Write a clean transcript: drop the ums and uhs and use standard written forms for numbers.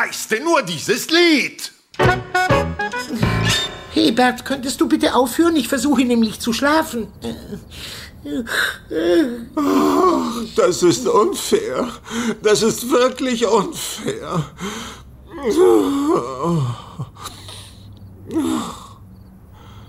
meiste nur dieses Lied. Hey Bert, könntest du bitte aufhören? Ich versuche nämlich zu schlafen. Das ist unfair. Das ist wirklich unfair.